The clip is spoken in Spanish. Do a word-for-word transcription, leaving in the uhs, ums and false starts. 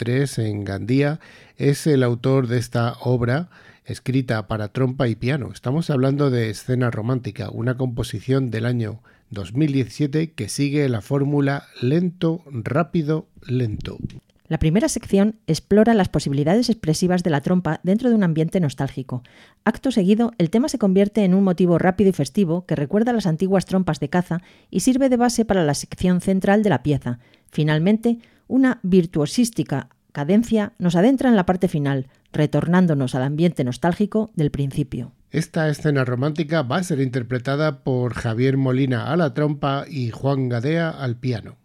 tres en Gandía, es el autor de esta obra escrita para trompa y piano. Estamos hablando de Escena Romántica, una composición del año dos mil diecisiete que sigue la fórmula lento, rápido, lento. La primera sección explora las posibilidades expresivas de la trompa dentro de un ambiente nostálgico. Acto seguido, el tema se convierte en un motivo rápido y festivo que recuerda a las antiguas trompas de caza y sirve de base para la sección central de la pieza. Finalmente, una virtuosística cadencia nos adentra en la parte final, retornándonos al ambiente nostálgico del principio. Esta escena romántica va a ser interpretada por Javier Molina a la trompa y Juan Gadea al piano.